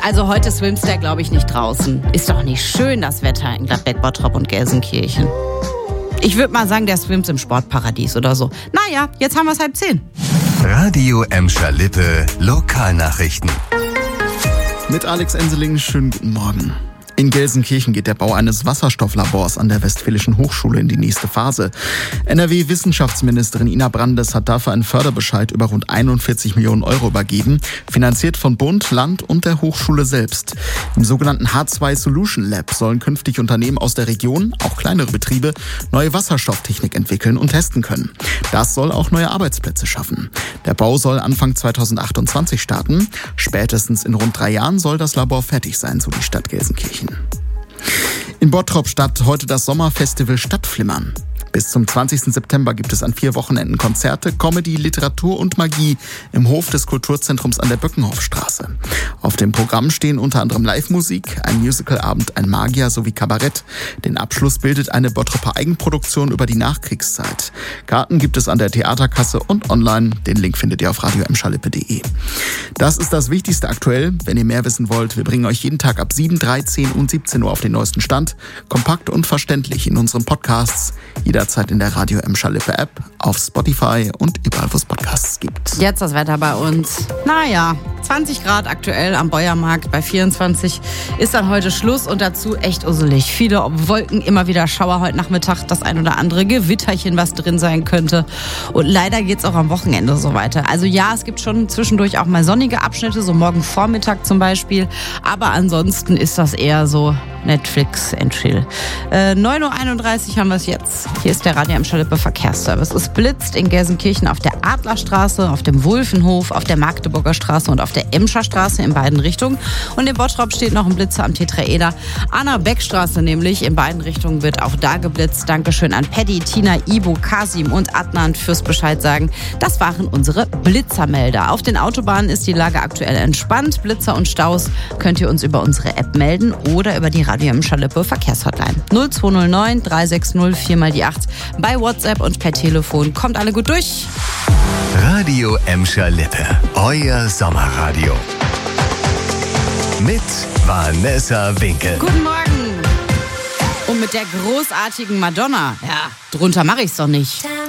Also heute swimmst du, glaube ich, nicht draußen. Ist doch nicht schön, das Wetter in Gladbeck, Bottrop und Gelsenkirchen. Ich würde mal sagen, der schwimmt im Sportparadies oder so. Naja, jetzt haben wir es 9:30. Radio Emscher-Lippe Lokalnachrichten. Mit Alex Enseling, schönen guten Morgen. In Gelsenkirchen geht der Bau eines Wasserstofflabors an der Westfälischen Hochschule in die nächste Phase. NRW-Wissenschaftsministerin Ina Brandes hat dafür einen Förderbescheid über rund 41 Millionen Euro übergeben, finanziert von Bund, Land und der Hochschule selbst. Im sogenannten H2 Solution Lab sollen künftig Unternehmen aus der Region, auch kleinere Betriebe, neue Wasserstofftechnik entwickeln und testen können. Das soll auch neue Arbeitsplätze schaffen. Der Bau soll Anfang 2028 starten. Spätestens in rund 3 Jahren soll das Labor fertig sein, so die Stadt Gelsenkirchen. In Bottrop statt heute das Sommerfestival Stadtflimmern. Bis zum 20. September gibt es an 4 Wochenenden Konzerte, Comedy, Literatur und Magie im Hof des Kulturzentrums an der Böckenhofstraße. Auf dem Programm stehen unter anderem Live-Musik, ein Musicalabend, ein Magier sowie Kabarett. Den Abschluss bildet eine Bottroper Eigenproduktion über die Nachkriegszeit. Karten gibt es an der Theaterkasse und online. Den Link findet ihr auf radioemscherlippe.de. Das ist das Wichtigste aktuell. Wenn ihr mehr wissen wollt, wir bringen euch jeden Tag ab 7, 13 und 17 Uhr auf den neuesten Stand. Kompakt und verständlich in unseren Podcasts. Jederzeit in der Radio Emscher-Lippe App, auf Spotify und überall, wo es Podcasts gibt. Jetzt das Wetter bei uns. Naja, 20 Grad aktuell am Beuermarkt, bei 24 ist dann heute Schluss und dazu echt usselig. Viele Wolken, immer wieder Schauer heute Nachmittag, das ein oder andere Gewitterchen, was drin sein könnte. Und leider geht es auch am Wochenende so weiter. Also ja, es gibt schon zwischendurch auch mal sonnige Abschnitte, so morgen Vormittag zum Beispiel. Aber ansonsten ist das eher so Netflix and Chill. 9:31 Uhr haben wir es jetzt. Hier ist der Radio Emscher-Lippe Verkehrsservice. Es blitzt in Gelsenkirchen auf der Adlerstraße, auf dem Wulfenhof, auf der Magdeburger Straße und auf der Emscher Straße in beiden Richtungen. Und in Bottrop steht noch ein Blitzer am Tetraeder. Anna-Beck-Straße nämlich, in beiden Richtungen wird auch da geblitzt. Dankeschön an Paddy, Tina, Ibo, Kasim und Adnan fürs Bescheid sagen. Das waren unsere Blitzermelder. Auf den Autobahnen ist die Lage aktuell entspannt. Blitzer und Staus könnt ihr uns über unsere App melden oder über die Radio Emscher-Lippe Verkehrshotline. 0209 360 4x8 bei WhatsApp und per Telefon. Kommt alle gut durch. Radio Emscher-Lippe, euer Sommerradio. Mit Vanessa Winkel. Guten Morgen. Und mit der großartigen Madonna. Ja, drunter mache ich's doch nicht.